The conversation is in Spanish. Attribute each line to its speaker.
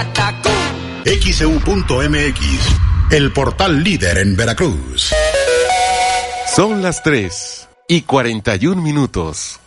Speaker 1: patacón.
Speaker 2: XEU.mX, el portal líder en Veracruz.
Speaker 3: Son las 3:41.